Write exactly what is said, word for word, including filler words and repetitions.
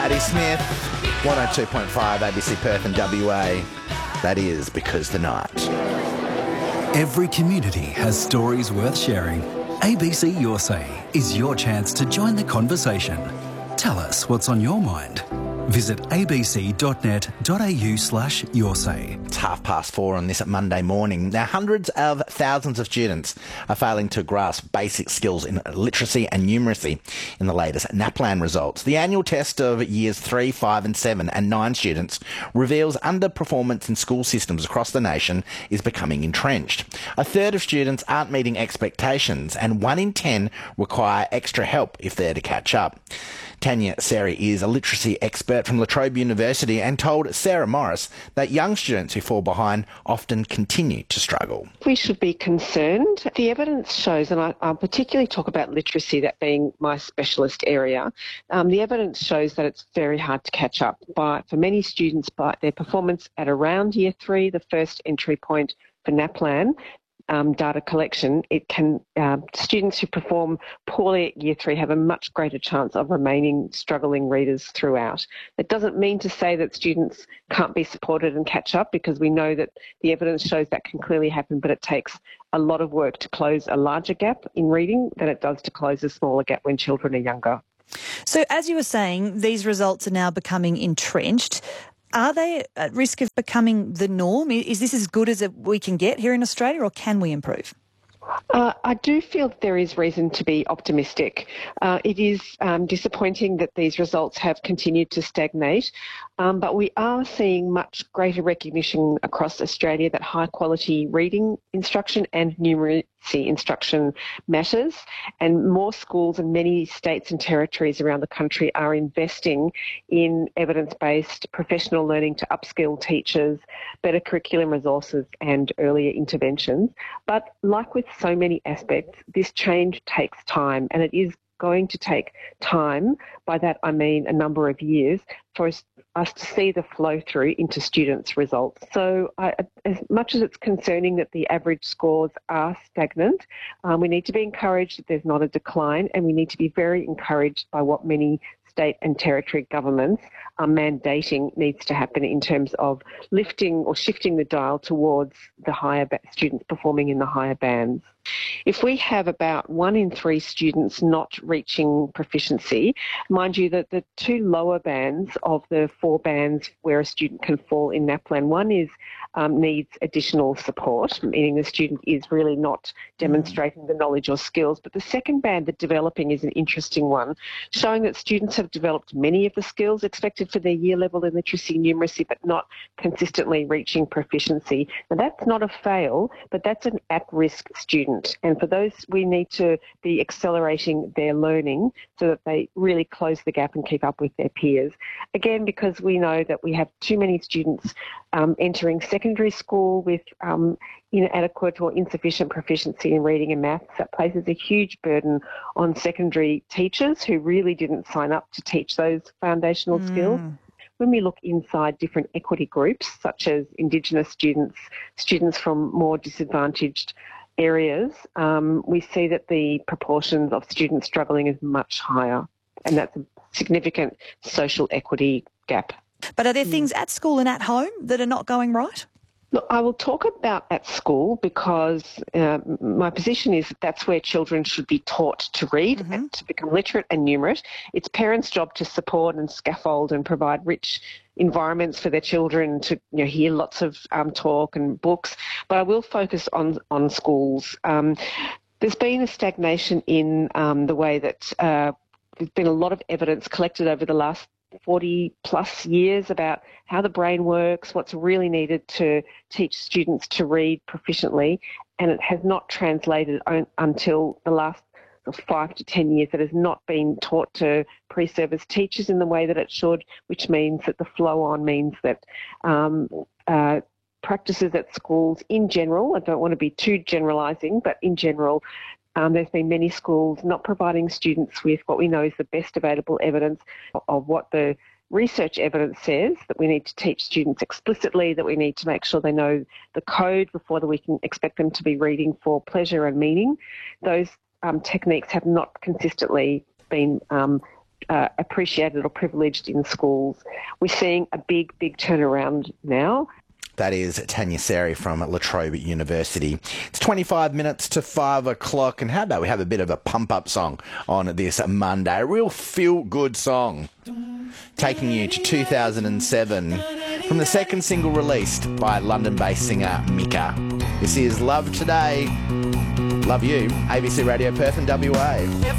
Patti Smith, one oh two point five A B C Perth and W A. That is Because the Night. Every community has stories worth sharing. A B C Your Say is your chance to join the conversation. Tell us what's on your mind. Visit abc.net.au slash your say. It's half past four on this Monday morning. Now, hundreds of thousands of students are failing to grasp basic skills in literacy and numeracy in the latest NAPLAN results. The annual test of years three, five and seven and nine students reveals underperformance in school systems across the nation is becoming entrenched. A third of students aren't meeting expectations and one in ten require extra help if they're to catch up. Tanya Seri is a literacy expert from La Trobe University and told Sarah Morris that young students who fall behind often continue to struggle. We should be concerned. The evidence shows, and I, I'll particularly talk about literacy, that being my specialist area, um, the evidence shows that it's very hard to catch up by, for many students by their performance at around year three, the first entry point for NAPLAN. Um, data collection, it can uh, students who perform poorly at year three have a much greater chance of remaining struggling readers throughout. It doesn't mean to say that students can't be supported and catch up, because we know that the evidence shows that can clearly happen, but it takes a lot of work to close a larger gap in reading than it does to close a smaller gap when children are younger. So as you were saying, these results are now becoming entrenched. Are they at risk of becoming the norm? Is this as good as we can get here in Australia, or can we improve? Uh, I do feel there is reason to be optimistic. Uh, it is um, disappointing that these results have continued to stagnate, um, but we are seeing much greater recognition across Australia that high quality reading instruction and numeracy instruction matters, and more schools in many states and territories around the country are investing in evidence-based professional learning to upskill teachers, better curriculum resources and earlier interventions. But like with so many aspects, this change takes time, and it is going to take time. By that I mean a number of years for us, us to see the flow through into students' results. So I, as much as it's concerning that the average scores are stagnant, um, we need to be encouraged that there's not a decline, and we need to be very encouraged by what many state and territory governments are mandating needs to happen in terms of lifting or shifting the dial towards the higher ba- students performing in the higher bands. If we have about one in three students not reaching proficiency, mind you that the two lower bands of the four bands where a student can fall in NAPLAN, one is um, needs additional support, meaning the student is really not demonstrating the knowledge or skills. But the second band, the developing, is an interesting one, showing that students have developed many of the skills expected for their year level in literacy and numeracy, but not consistently reaching proficiency. Now that's not a fail, but that's an at-risk student. And for those, we need to be accelerating their learning so that they really close the gap and keep up with their peers. Again, because we know that we have too many students um, entering secondary school with um, inadequate or insufficient proficiency in reading and maths. That places a huge burden on secondary teachers who really didn't sign up to teach those foundational mm. skills. When we look inside different equity groups, such as Indigenous students, students from more disadvantaged areas, um, we see that the proportions of students struggling is much higher, and that's a significant social equity gap. But are there things at school and at home that are not going right? Look, I will talk about at school because uh, my position is that that's where children should be taught to read mm-hmm. and to become literate and numerate. It's parents' job to support and scaffold and provide rich environments for their children to you know, hear lots of um, talk and books. But I will focus on, on schools. Um, there's been a stagnation in um, the way that uh, there's been a lot of evidence collected over the last forty plus years about how the brain works, what's really needed to teach students to read proficiently, and it has not translated on, until the last five to ten years. That has not been taught to pre-service teachers in the way that it should, which means that the flow-on means that um, uh, practices at schools in general, I don't want to be too generalising, but in general, Um, there's been many schools not providing students with what we know is the best available evidence of what the research evidence says, that we need to teach students explicitly, that we need to make sure they know the code before that we can expect them to be reading for pleasure and meaning. Those um, techniques have not consistently been um, uh, appreciated or privileged in schools. We're seeing a big, big turnaround now. That is Tanya Seri from La Trobe University. It's twenty-five minutes to five o'clock, and how about we have a bit of a pump-up song on this Monday? A real feel-good song, taking you to two thousand seven from the second single released by London-based singer Mika. This is Love Today, Love You, A B C Radio Perth and W A.